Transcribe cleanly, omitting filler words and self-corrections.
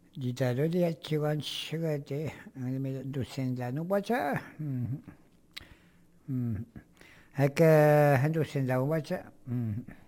Gitaro dia chiwan shigate, docenda no bacha. Haka docenda bacha.